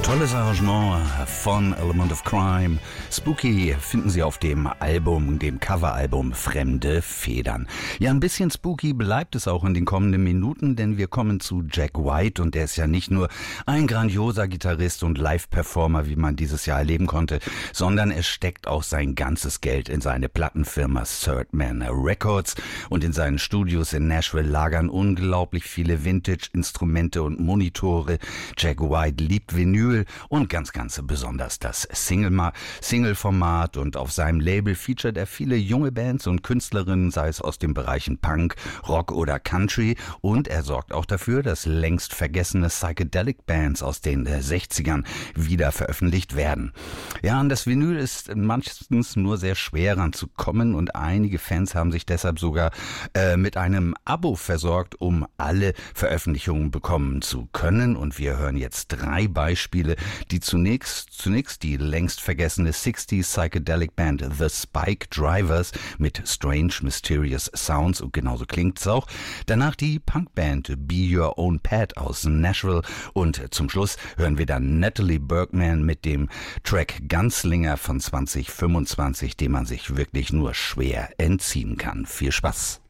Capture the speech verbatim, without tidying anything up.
Tolles Arrangement von Element of Crime. Spooky finden Sie auf dem Album, dem Coveralbum Fremde Federn. Ja, ein bisschen spooky bleibt es auch in den kommenden Minuten, denn wir kommen zu Jack White und der ist ja nicht nur ein grandioser Gitarrist und Live-Performer, wie man dieses Jahr erleben konnte, sondern es steckt auch sein ganzes Geld in seine Plattenfirma Third Man Records und in seinen Studios in Nashville lagern unglaublich viele Vintage-Instrumente und Monitore. Jack White liebt Vinyl und ganz, ganz besonders das Single-Format und auf seinem Label featuret er viele junge Bands und Künstlerinnen, sei es aus den Bereichen Punk, Rock oder Country, und er sorgt auch dafür, dass längst vergessene Psychedelic Bands aus den sechzigern wieder veröffentlicht werden. Ja, und das Vinyl ist meistens nur sehr schwer ranzukommen und einige Fans haben sich deshalb sogar äh, mit einem Abo versorgt, um alle Veröffentlichungen bekommen zu können, und wir hören jetzt drei Beispiele, die zunächst, zunächst die längst vergessene sechziger Psychedelic Band The Spike Drivers mit Strange Mysterious Sounds, und genauso klingt es auch. Danach die Punkband Be Your Own Pet aus Nashville, und zum Schluss hören wir dann Natalie Bergman mit dem Track Gunslinger von zwanzig fünfundzwanzig, dem man sich wirklich nur schwer entziehen kann. Viel Spaß!